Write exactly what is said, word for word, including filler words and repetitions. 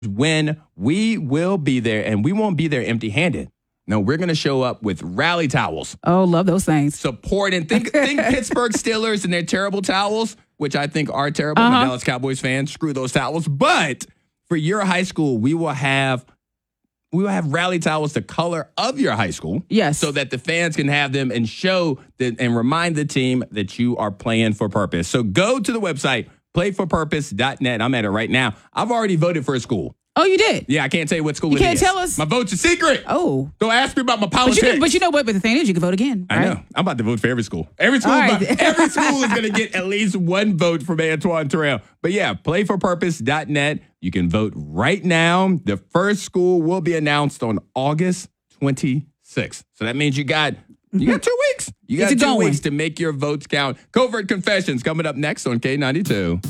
when we will be there, and we won't be there empty-handed. No, we're going to show up with rally towels. Oh, love those things. Supporting. Think, think Pittsburgh Steelers and their terrible towels, which I think are terrible. Uh-huh. I'm a Dallas Cowboys fan. Screw those towels. But for your high school, we will have we will have rally towels the color of your high school. Yes. So that the fans can have them and show that and remind the team that you are playing for purpose. So go to the website, play for purpose dot net. I'm at it right now. I've already voted for a school. Oh, you did? Yeah, I can't tell you what school you it is. You can't tell us? My vote's a secret. Oh. Don't ask me about my politics. But you, can, but you know what? But the thing is, you can vote again. Right? I know. I'm about to vote for every school. Every school, Right. about, every school is going to get at least one vote from Antoine Terrell. But yeah, play for purpose dot net. You can vote right now. The first school will be announced on August twenty-sixth. So that means you got you got two weeks. You got It's two going. weeks to make your votes count. Covert Confessions coming up next on K ninety-two.